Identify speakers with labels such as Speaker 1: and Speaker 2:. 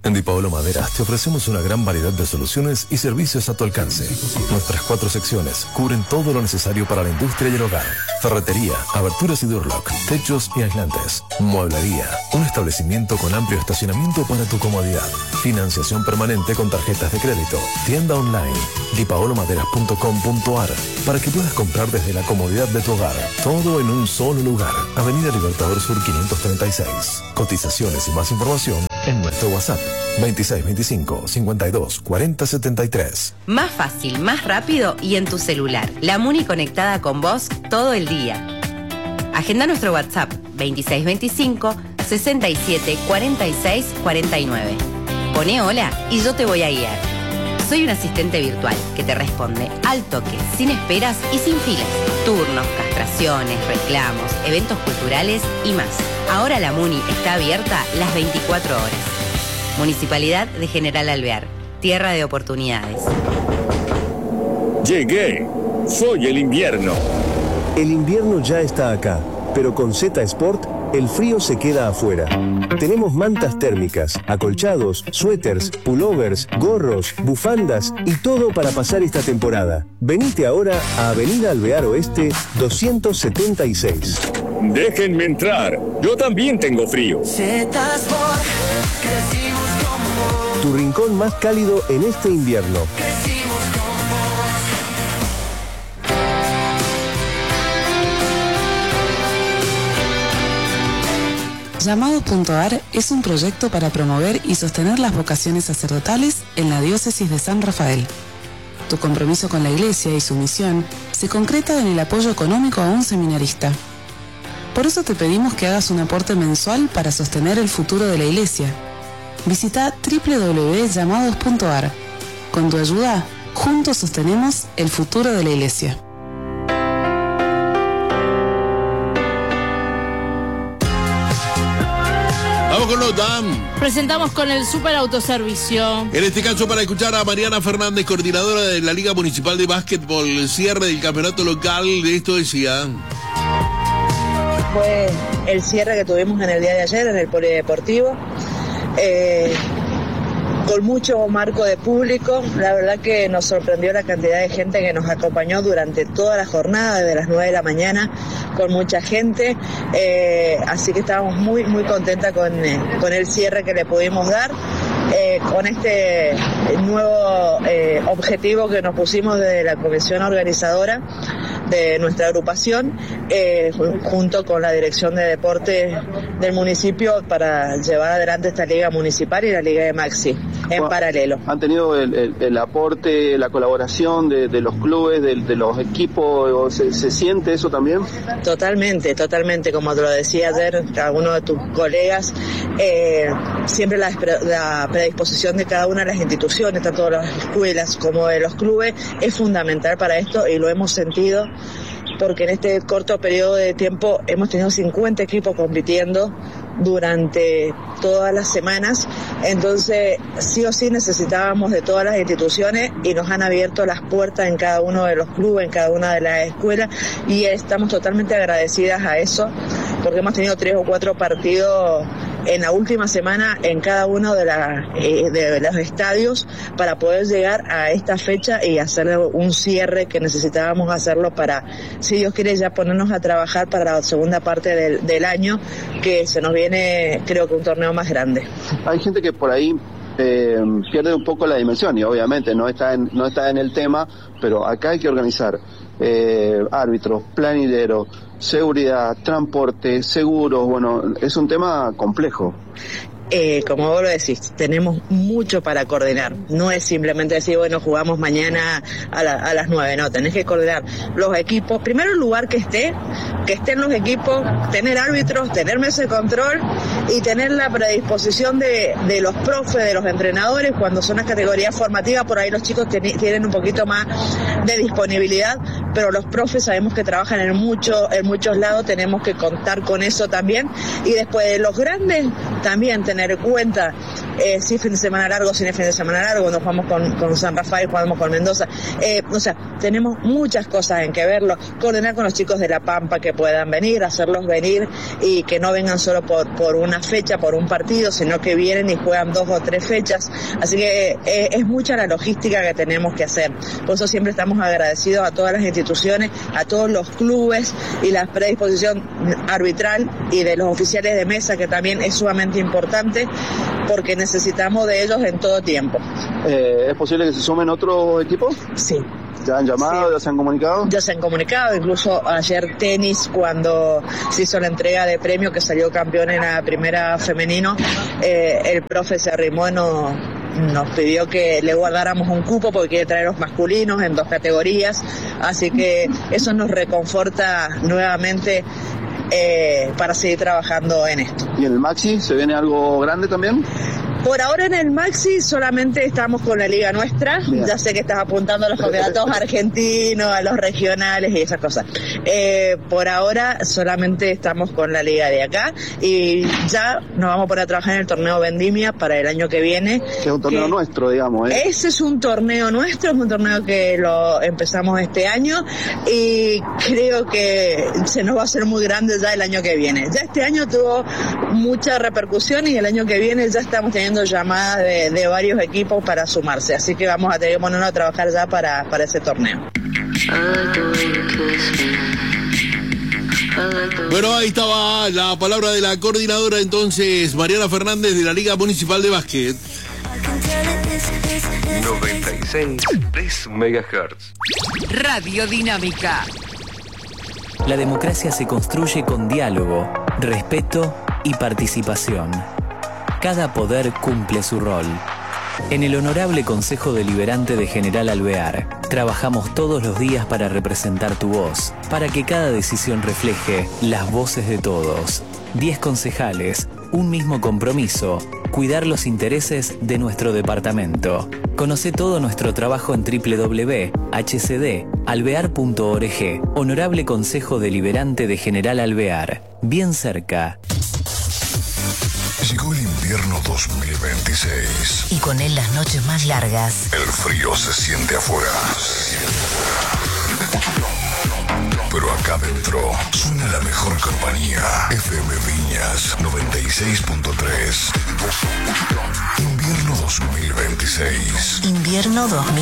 Speaker 1: En Di Paolo Maderas te ofrecemos una gran variedad de soluciones y servicios a tu alcance. Nuestras 4 secciones cubren todo lo necesario para la industria y el hogar. Ferretería, aberturas y Durlock, techos y aislantes. Mueblería, un establecimiento con amplio estacionamiento para tu comodidad. Financiación permanente con tarjetas de crédito. Tienda online, dipaolomaderas.com.ar, para que puedas comprar desde la comodidad de tu hogar. Todo en un solo lugar. Avenida Libertador Sur 536. Cotizaciones y más información en nuestro WhatsApp 2625 52 40 73.
Speaker 2: Más fácil, más rápido y en tu celular. La Muni conectada con vos todo el día. Agenda nuestro WhatsApp 2625 67 46 49. Poné hola y yo te voy a guiar. Soy un asistente virtual que te responde al toque, sin esperas y sin filas. Turnos, castraciones, reclamos, eventos culturales y más. Ahora la Muni está abierta las 24 horas. Municipalidad de General Alvear, tierra de oportunidades.
Speaker 3: Llegué. Soy el invierno.
Speaker 4: El invierno ya está acá, pero con Z Sport el frío se queda afuera. Tenemos mantas térmicas, acolchados, suéteres, pullovers, gorros, bufandas y todo para pasar esta temporada. Venite ahora a Avenida Alvear Oeste 276.
Speaker 3: Déjenme entrar. Yo también tengo frío.
Speaker 4: Tu rincón más cálido en este invierno.
Speaker 5: Llamados.ar es un proyecto para promover y sostener las vocaciones sacerdotales en la diócesis de San Rafael. Tu compromiso con la Iglesia y su misión se concreta en el apoyo económico a un seminarista. Por eso te pedimos que hagas un aporte mensual para sostener el futuro de la Iglesia. Visita www.llamados.ar. Con tu ayuda, juntos sostenemos el futuro de la Iglesia.
Speaker 6: Vamos con nota.
Speaker 7: Presentamos con el Super Autoservicio.
Speaker 6: En este caso, para escuchar a Mariana Fernández, coordinadora de la Liga Municipal de Básquetbol, el cierre del campeonato local, de esto decía.
Speaker 8: Fue el cierre que tuvimos en el día de ayer en el polideportivo, con mucho marco de público. La verdad que nos sorprendió la cantidad de gente que nos acompañó durante toda la jornada, desde las 9 de la mañana, con mucha gente, así que estábamos muy contentas con el cierre que le pudimos dar, con este nuevo objetivo que nos pusimos desde la comisión organizadora de nuestra agrupación, junto con la dirección de deporte del municipio, para llevar adelante esta liga municipal y la liga de Maxi en paralelo.
Speaker 9: ¿Han tenido el aporte, la colaboración de los clubes, de los equipos? ¿Se siente eso también? Totalmente, como te lo decía ayer alguno de tus colegas, siempre la predisposición de cada una de las instituciones, tanto de las escuelas como de los clubes, es fundamental para esto, y lo hemos sentido porque en este corto periodo de tiempo hemos tenido 50 equipos compitiendo durante todas las semanas, entonces sí o sí necesitábamos de todas las instituciones, y nos han abierto las puertas en cada uno de los clubes, en cada una de las escuelas, y estamos totalmente agradecidas a eso, porque hemos tenido 3 o 4 partidos en la última semana en cada uno de los estadios, para poder llegar a esta fecha y hacer un cierre que necesitábamos hacerlo para, si Dios quiere, ya ponernos a trabajar para la segunda parte del año, que se nos viene, creo que un torneo más grande. Hay gente que por ahí pierde un poco la dimensión, y obviamente no está en el tema, pero acá hay que organizar árbitros, planideros, seguridad, transporte, seguros. Bueno, es un tema complejo. Como vos lo decís, tenemos mucho para coordinar. No es simplemente decir, bueno, jugamos mañana a las 9, no, tenés que coordinar los equipos. Primero, el lugar que estén los equipos, tener árbitros, tener mesa de control y tener la predisposición de los profes, de los entrenadores. Cuando son las categorías formativas, por ahí los chicos tienen un poquito más de disponibilidad, pero los profes sabemos que trabajan en muchos lados, tenemos que contar con eso también. Y después de los grandes, también tener en cuenta
Speaker 8: sí fin de semana largo, sin fin de semana largo, cuando jugamos con San Rafael, jugamos con Mendoza. O sea, tenemos muchas cosas en que verlo, coordinar con los chicos de La Pampa que puedan venir, hacerlos venir y que no vengan solo por una fecha, por un partido, sino que vienen y juegan 2 o 3 fechas. Así que es mucha la logística que tenemos que hacer. Por eso siempre estamos agradecidos a todas las instituciones, a todos los clubes y la predisposición arbitral y de los oficiales de mesa, que también es sumamente importante porque necesitamos de ellos en todo tiempo.
Speaker 9: ¿Es posible que se sumen otros equipos?
Speaker 8: Sí.
Speaker 9: ¿Ya han llamado? Sí. ¿Ya se han comunicado?
Speaker 8: Ya se han comunicado, incluso ayer tenis, cuando se hizo la entrega de premio que salió campeón en la primera femenino, el profe se arrimó y nos pidió que le guardáramos un cupo porque quiere traer los masculinos en 2 categorías, así que eso nos reconforta nuevamente para seguir trabajando en esto.
Speaker 9: ¿Y en el Maxi se viene algo grande también?
Speaker 8: Por ahora en el Maxi solamente estamos con la liga nuestra. Bien. Ya sé que estás apuntando a los campeonatos argentinos, a los regionales y esas cosas. Por ahora solamente estamos con la liga de acá y ya nos vamos a poner a trabajar en el torneo Vendimia para el año que viene.
Speaker 9: Que es un torneo nuestro, digamos.
Speaker 8: Ese es un torneo nuestro, es un torneo que lo empezamos este año y creo que se nos va a hacer muy grande ya el año que viene. Ya este año tuvo mucha repercusión y el año que viene ya estamos teniendo llamadas de varios equipos para sumarse, así que vamos a tener que ponernos a trabajar ya para ese torneo.
Speaker 6: Bueno, ahí estaba la palabra de la coordinadora entonces, Mariana Fernández, de la Liga Municipal de Básquet.
Speaker 1: 96.3 MHz.
Speaker 2: Radio Dinámica.
Speaker 10: La democracia se construye con diálogo, respeto y participación. Cada poder cumple su rol. En el Honorable Consejo Deliberante de General Alvear, trabajamos todos los días para representar tu voz, para que cada decisión refleje las voces de todos. 10 concejales, un mismo compromiso, cuidar los intereses de nuestro departamento. Conoce todo nuestro trabajo en www.hcdalvear.org. Honorable Consejo Deliberante de General Alvear. Bien cerca.
Speaker 11: Llegó el invierno 2026.
Speaker 12: Y con él las noches más largas.
Speaker 11: El frío se siente afuera. Pero acá dentro suena la mejor compañía. FM Viñas 96.3. Invierno 2026.
Speaker 12: Invierno 2026.